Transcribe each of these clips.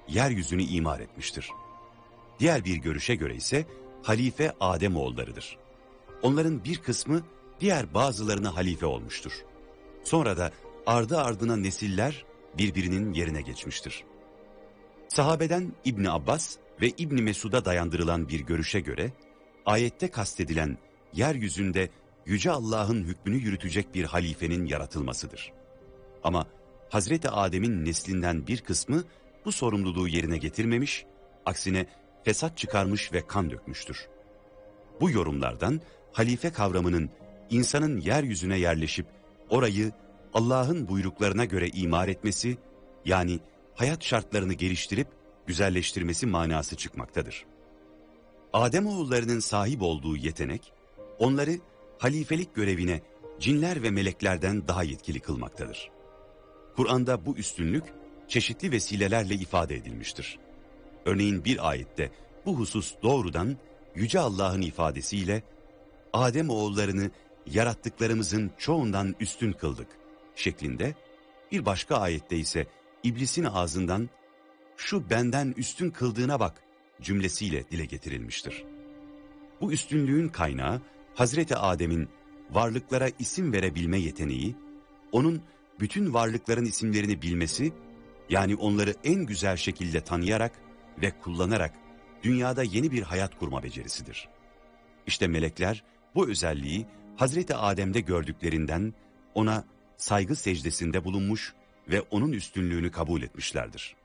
yeryüzünü imar etmiştir. Diğer bir görüşe göre ise halife Ademoğullarıdır. Onların bir kısmı diğer bazılarına halife olmuştur. Sonra da ardı ardına nesiller birbirinin yerine geçmiştir. Sahabeden İbni Abbas ve İbni Mesud'a dayandırılan bir görüşe göre ayette kastedilen yeryüzünde Yüce Allah'ın hükmünü yürütecek bir halifenin yaratılmasıdır. Ama Hazreti Adem'in neslinden bir kısmı bu sorumluluğu yerine getirmemiş, aksine fesat çıkarmış ve kan dökmüştür. Bu yorumlardan halife kavramının insanın yeryüzüne yerleşip orayı Allah'ın buyruklarına göre imar etmesi, yani hayat şartlarını geliştirip güzelleştirmesi manası çıkmaktadır. Ademoğullarının sahip olduğu yetenek, onları halifelik görevine cinler ve meleklerden daha yetkili kılmaktadır. Kur'an'da bu üstünlük çeşitli vesilelerle ifade edilmiştir. Örneğin bir ayette bu husus doğrudan Yüce Allah'ın ifadesiyle Ademoğullarını yarattıklarımızın çoğundan üstün kıldık şeklinde, bir başka ayette ise İblisin ağzından şu benden üstün kıldığına bak cümlesiyle dile getirilmiştir. Bu üstünlüğün kaynağı Hazreti Adem'in varlıklara isim verebilme yeteneği, onun bütün varlıkların isimlerini bilmesi, yani onları en güzel şekilde tanıyarak ve kullanarak dünyada yeni bir hayat kurma becerisidir. İşte melekler bu özelliği Hazreti Adem'de gördüklerinden ona saygı secdesinde bulunmuş ve onun üstünlüğünü kabul etmişlerdir.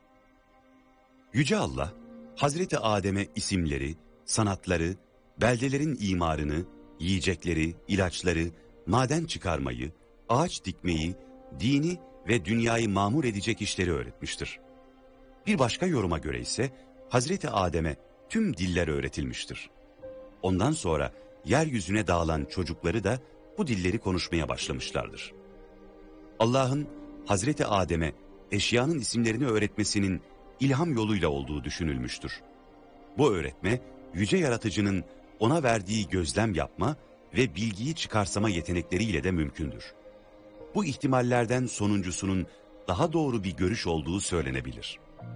Yüce Allah, Hazreti Adem'e isimleri, sanatları, beldelerin imarını, yiyecekleri, ilaçları, maden çıkarmayı, ağaç dikmeyi, dini ve dünyayı mamur edecek işleri öğretmiştir. Bir başka yoruma göre ise Hazreti Adem'e tüm diller öğretilmiştir. Ondan sonra yeryüzüne dağılan çocukları da bu dilleri konuşmaya başlamışlardır. Allah'ın Hazreti Adem'e eşyanın isimlerini öğretmesinin ilham yoluyla olduğu düşünülmüştür. Bu öğretme, yüce yaratıcının ona verdiği gözlem yapma ve bilgiyi çıkarsama yetenekleriyle de mümkündür. Bu ihtimallerden sonuncusunun daha doğru bir görüş olduğu söylenebilir.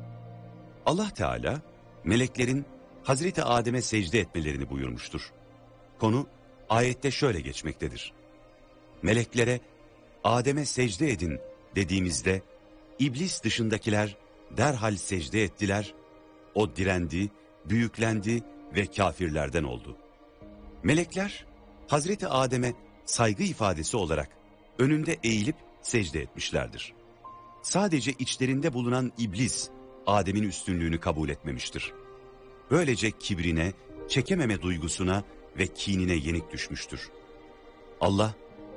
Allah Teala, meleklerin Hazreti Adem'e secde etmelerini buyurmuştur. Konu ayette şöyle geçmektedir. Meleklere Adem'e secde edin dediğimizde İblis dışındakiler derhal secde ettiler, o direndi, büyüklendi ve kafirlerden oldu. Melekler Hazreti Adem'e saygı ifadesi olarak önünde eğilip secde etmişlerdir. Sadece içlerinde bulunan İblis Adem'in üstünlüğünü kabul etmemiştir. Böylece kibrine, çekememe duygusuna ve kinine yenik düşmüştür. Allah,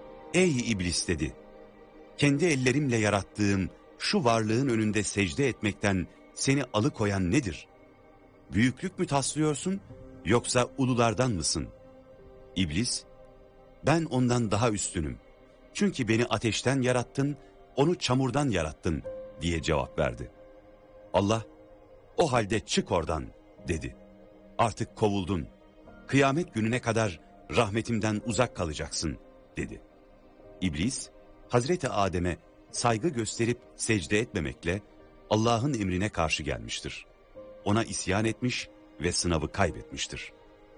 ey İblis dedi, kendi ellerimle yarattığım şu varlığın önünde secde etmekten seni alıkoyan nedir? Büyüklük mü taslıyorsun yoksa ululardan mısın? İblis, ben ondan daha üstünüm. Çünkü beni ateşten yarattın, onu çamurdan yarattın diye cevap verdi. Allah, o halde çık oradan dedi. Artık kovuldun. Kıyamet gününe kadar rahmetimden uzak kalacaksın dedi. İblis, Hazreti Adem'e saygı gösterip secde etmemekle Allah'ın emrine karşı gelmiştir. Ona isyan etmiş ve sınavı kaybetmiştir.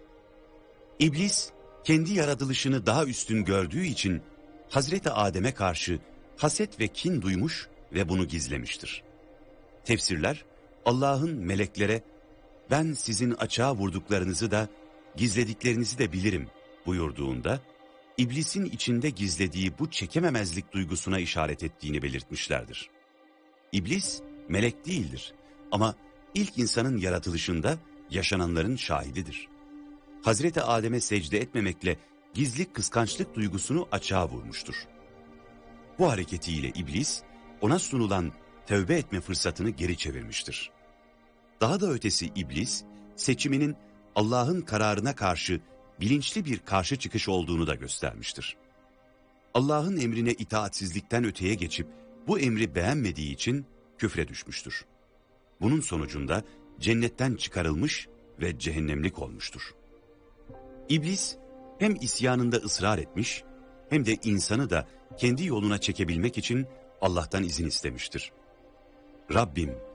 İblis, kendi yaratılışını daha üstün gördüğü için Hazreti Adem'e karşı haset ve kin duymuş ve bunu gizlemiştir. Tefsirler, Allah'ın meleklere, ben sizin açığa vurduklarınızı da gizlediklerinizi de bilirim buyurduğunda, İblisin içinde gizlediği bu çekememezlik duygusuna işaret ettiğini belirtmişlerdir. İblis, melek değildir ama ilk insanın yaratılışında yaşananların şahididir. Hazreti Adem'e secde etmemekle gizli kıskançlık duygusunu açığa vurmuştur. Bu hareketiyle İblis, ona sunulan tövbe etme fırsatını geri çevirmiştir. Daha da ötesi İblis, seçiminin Allah'ın kararına karşı bilinçli bir karşı çıkış olduğunu da göstermiştir. Allah'ın emrine itaatsizlikten öteye geçip bu emri beğenmediği için küfre düşmüştür. Bunun sonucunda cennetten çıkarılmış ve cehennemlik olmuştur. İblis hem isyanında ısrar etmiş hem de insanı da kendi yoluna çekebilmek için Allah'tan izin istemiştir. Rabbim,